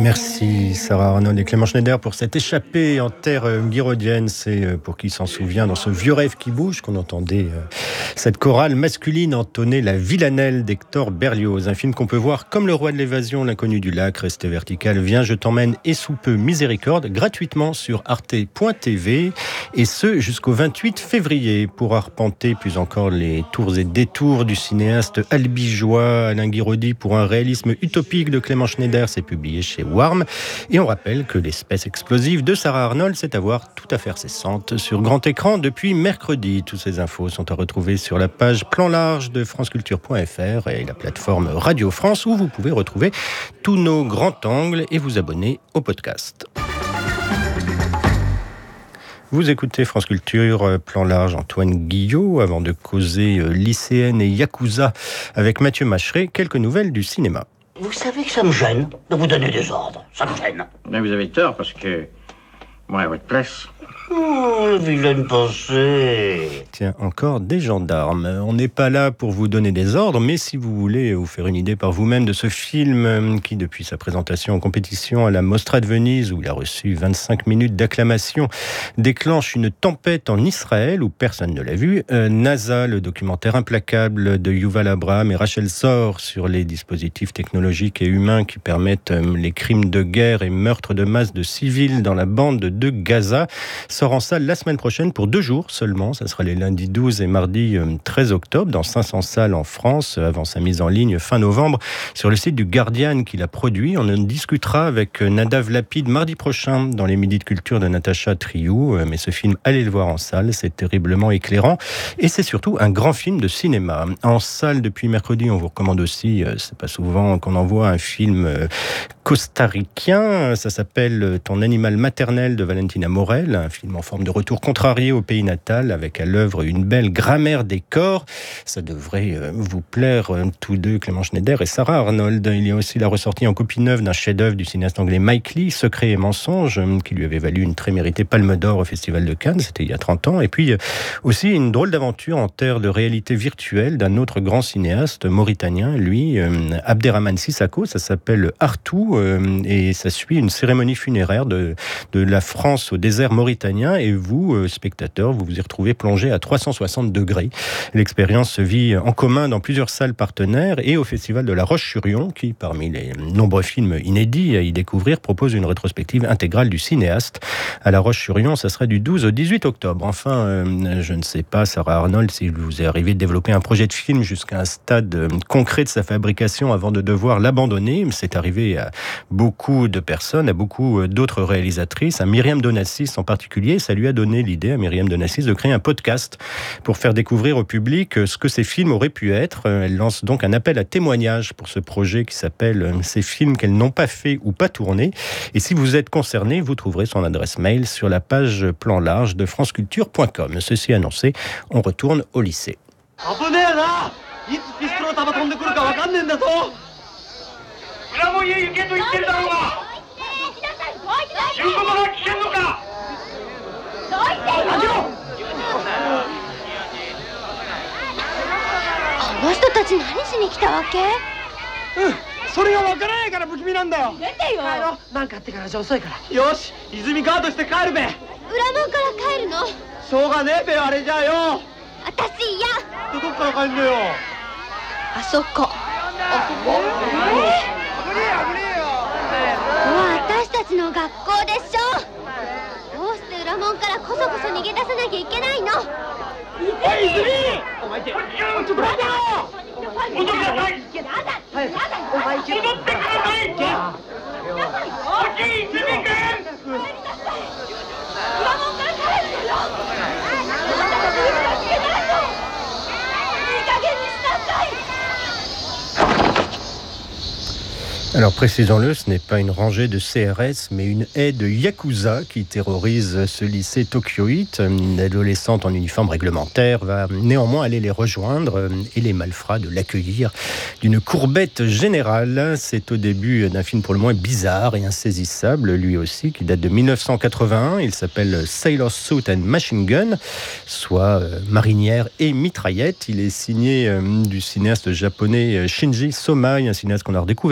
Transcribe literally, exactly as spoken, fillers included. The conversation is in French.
Merci Sarah Arnold et Clément Schneider pour cette échappée en terre guiraudienne. C'est pour qui s'en souvient dans ce vieux rêve qui bouge qu'on entendait cette chorale masculine entonner la villanelle d'Hector Berlioz. Un film qu'on peut voir comme Le Roi de l'évasion, L'inconnu du lac, Resté vertical, Viens je t'emmène et sous peu Miséricorde gratuitement sur arte point t v et ce jusqu'au vingt-huit février pour arpenter plus encore les tours et détours du cinéaste albigeois Alain Guiraudy pour un réalisme utopique de Clément Schneider. C'est publié chez Warm. Et on rappelle que l'espèce explosive de Sarah Arnold, c'est à voir tout à fait cessante sur grand écran depuis mercredi. Toutes ces infos sont à retrouver sur la page Plan Large de franceculture point f r et la plateforme Radio France où vous pouvez retrouver tous nos grands angles et vous abonner au podcast. Vous écoutez France Culture, Plan Large, Antoine Guillot, avant de causer lycéenne et yakuza avec Mathieu Macheret, quelques nouvelles du cinéma. Vous savez que ça me gêne de vous donner des ordres. Ça me gêne. Mais vous avez tort, parce que moi, à votre place... Oh, le vilaine pensée. Tiens, encore des gendarmes. On n'est pas là pour vous donner des ordres, mais si vous voulez vous faire une idée par vous-même de ce film qui, depuis sa présentation en compétition à la Mostra de Venise, où il a reçu vingt-cinq minutes d'acclamation, déclenche une tempête en Israël où personne ne l'a vu. Euh, NASA, le documentaire implacable de Yuval Abraham et Rachel Sor sur les dispositifs technologiques et humains qui permettent euh, les crimes de guerre et meurtres de masse de civils dans la bande de Gaza, sort en salle la semaine prochaine pour deux jours seulement. Ça sera les lundis douze et mardi treize octobre dans cinq cents salles en France avant sa mise en ligne fin novembre sur le site du Guardian qui l'a produit. On en discutera avec Nadav Lapid mardi prochain dans les Midis de Culture de Natacha Triou. Mais ce film, allez le voir en salle, c'est terriblement éclairant et c'est surtout un grand film de cinéma. En salle depuis mercredi, on vous recommande aussi, c'est pas souvent qu'on en voit un film costaricain. Ça s'appelle Ton animal maternel de Valentina Morel, un film en forme de retour contrarié au pays natal avec à l'œuvre une belle grammaire des corps. Ça devrait vous plaire tous deux, Clément Schneider et Sarah Arnold. Il y a aussi la ressortie en copie neuve d'un chef-d'œuvre du cinéaste anglais Mike Leigh, Secret et mensonge, qui lui avait valu une très méritée Palme d'Or au Festival de Cannes, c'était il y a trente ans. Et puis aussi une drôle d'aventure en terre de réalité virtuelle d'un autre grand cinéaste mauritanien, lui, Abderrahmane Sissako. Ça s'appelle Artou et ça suit une cérémonie funéraire de, de la France au désert mauritanien et vous, spectateurs, vous vous y retrouvez plongé à trois cent soixante degrés. L'expérience se vit en commun dans plusieurs salles partenaires et au Festival de la Roche-sur-Yon qui, parmi les nombreux films inédits à y découvrir, propose une rétrospective intégrale du cinéaste. À la Roche-sur-Yon, ça sera du douze au dix-huit octobre. Enfin, euh, je ne sais pas, Sarah Arnold, si vous est arrivé de développer un projet de film jusqu'à un stade concret de sa fabrication avant de devoir l'abandonner. C'est arrivé à beaucoup de personnes, à beaucoup d'autres réalisatrices, à Myriam Donassis en particulier. Ça lui a donné l'idée à Myriam Donassis de créer un podcast pour faire découvrir au public ce que ces films auraient pu être. Elle lance donc un appel à témoignages pour ce projet qui s'appelle « Ces films qu'elle n'ont pas fait ou pas tourné ». Et si vous êtes concerné, vous trouverez son adresse mail sur la page Plan Large de franceculture point com. Ceci annoncé, on retourne au lycée. Alors précisons-le, ce n'est pas une rangée de C R S, mais une haie de Yakuza qui terrorise ce lycée tokyoïte. Une adolescente en uniforme réglementaire va néanmoins aller les rejoindre et les malfrats de l'accueillir d'une courbette générale. C'est au début d'un film pour le moins bizarre et insaisissable, lui aussi, qui date de dix-neuf cent quatre-vingt-un. Il s'appelle Sailor Suit and Machine Gun, soit marinière et mitraillette. Il est signé du cinéaste japonais Shinji Somai, un cinéaste qu'on a redécouvert